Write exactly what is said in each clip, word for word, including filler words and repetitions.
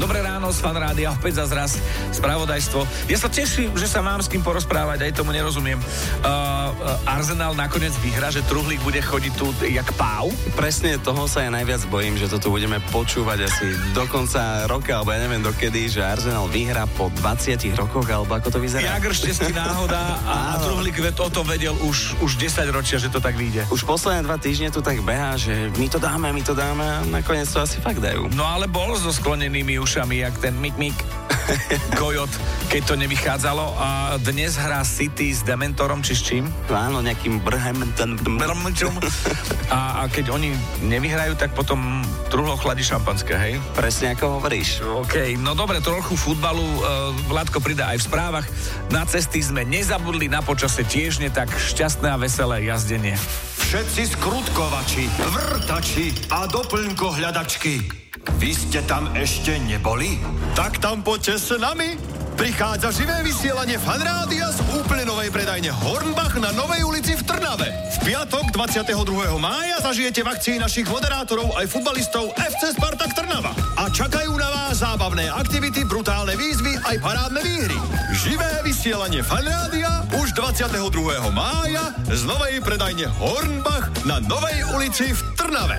Dobré ráno, z Fan Rádia, opäť zas raz spravodajstvo. Ja sa teším, že sa mám s kým porozprávať, aj tomu nerozumiem. Uh, uh, Arsenal nakoniec vyhra, že Truhlík bude chodiť tu jak páv. Presne toho sa ja najviac bojím, že to tu budeme počúvať asi do konca roka, alebo ja neviem dokedy, že Arsenal vyhra po dvadsiatich rokoch, alebo ako to vyzerá. Jagr šťastí náhoda a, a Truhlík o tom vedel už, už desať ročia, že to tak vyjde. Už posledné dva týždne tu tak behá, že my to dáme, my to dáme a nakoniec to asi fakt dajú. No ale bol so sklonenými ušami, jak ten Mik Mik Kojot, keď to nevychádzalo. A dnes hrá City s Dementorom, či s čím? Áno, nejakým brhem. A, a keď oni nevyhrajú, tak potom Truhlo chladí šampanské, hej? Presne ako hovoríš. OK, no dobre, trochu futbalu. Uh, Vládko pridá aj v správach. Na cesty sme nezabudli, na počase tiež nie, tak šťastné a veselé jazdenie. Všetci skrutkovači, vrtači a doplnkohľadačky. Vy ste tam ešte neboli? Tak tam poďte s nami. Prichádza živé vysielanie Fan Rádia z úplne novej predajne Hornbach na Novej ulici v Trnave. V piatok dvadsiateho druhého mája zažijete v akcii našich moderátorov aj futbalistov ef cé Spartak Trnava. A čakajú na vás zábavné aktivity, brutálne výzvy aj parádne výhry. Živé vysielanie Fan Rádia už dvadsiateho druhého mája z novej predajne Hornbach na Novej ulici v Trnave.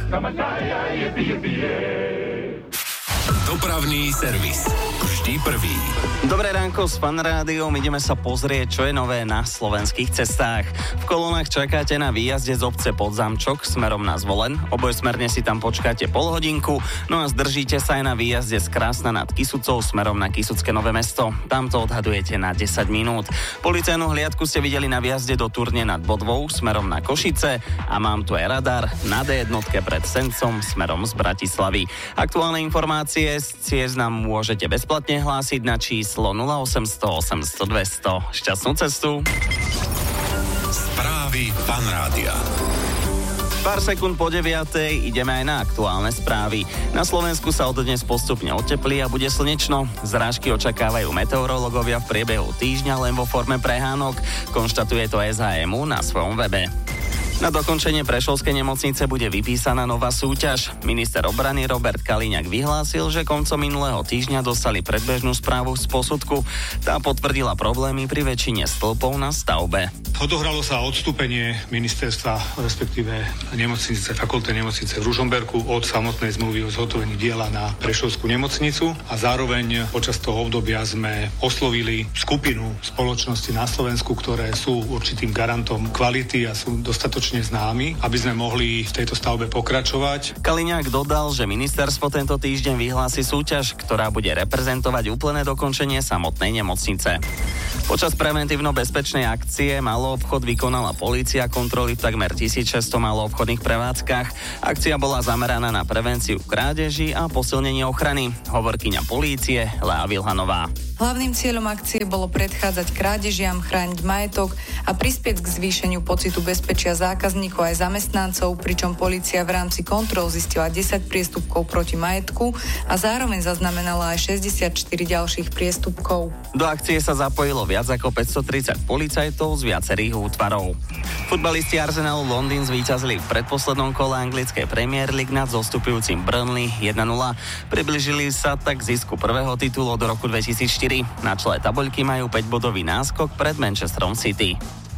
Dopravný servis. Vždy prvý. Dobré ránko s Fan Rádiom. Ideme sa pozrieť, čo je nové na slovenských cestách. V kolónach čakáte na výjazde z obce Podzamčok smerom na Zvolen. Obojsmerne si tam počkáte pol hodinku, no a zdržíte sa aj na výjazde z Krásna nad Kysucou smerom na Kysucké Nové Mesto. Tam to odhadujete na desať minút. Policajnú hliadku ste videli na výjazde do Turne nad Bodvou smerom na Košice a mám tu aj radar na dé jednotke pred Sencom smerom z Bratislavy. Aktuálne informácie z ciest nám môžete bezplatne hlásiť na číslo nula osemsto osemsto dvesto. Šťastnú cestu. Správy Fan Rádia. Pár sekúnd po deviatej ideme aj na aktuálne správy. Na Slovensku sa od dnes postupne oteplí a bude slnečno. Zrážky očakávajú meteorológovia v priebehu týždňa len vo forme prehánok. Konštatuje to es há em ú na svojom webe. Na dokončenie Prešovskej nemocnice bude vypísaná nová súťaž. Minister obrany Robert Kaliňák vyhlásil, že koncom minulého týždňa dostali predbežnú správu z posudku. Tá potvrdila problémy pri väčšine stĺpov na stavbe. Odohralo sa odstúpenie ministerstva, respektíve nemocnice, fakultnej nemocnice v Ružomberku od samotnej zmluvy o zhotovení diela na Prešovskú nemocnicu a zároveň počas toho obdobia sme oslovili skupinu spoločnosti na Slovensku, ktoré sú určitým garantom kvality a sú dostatočne známi, aby sme mohli v tejto stavbe pokračovať. Kaliňák dodal, že ministerstvo tento týždeň vyhlási súťaž, ktorá bude reprezentovať úplné dokončenie samotnej nemocnice. Počas preventívno-bezpečnej akcie Maloobchod vykonala polícia kontroly v takmer tisícšesťsto maloobchodných prevádzkach. Akcia bola zameraná na prevenciu krádeží a posilnenie ochrany. Hovorkyňa polície Lea Vilhanová. Hlavným cieľom akcie bolo predchádzať krádežiam, chrániť majetok a prispieť k zvýšeniu pocitu bezpečia zákazníkov aj zamestnancov, pričom polícia v rámci kontrol zistila desať priestupkov proti majetku a zároveň zaznamenala aj šesťdesiatštyri ďalších priestupkov. Do akcie sa zapojilo viac ako päťstotridsať policajtov z viacerých útvarov. Futbalisti Arsenalu Londýn zvíťazili v predposlednom kole anglickej Premier League nad zostupujúcim Burnley jeden nula. Približili sa tak k zisku prvého titulu od roku dvetisícštyri. Na čele tabuľky majú päťbodový náskok pred Manchesterom City.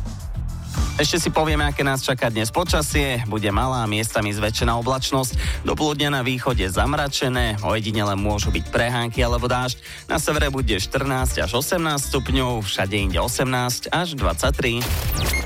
Ešte si povieme, aké nás čaká dnes počasie. Bude malá, miestami zväčšená oblačnosť. Do poludnia na východe zamračené, ojedinele môžu byť prehánky alebo dážď. Na severe bude štrnásť až osemnásť stupňov, všade inde osemnásť až dvadsaťtri.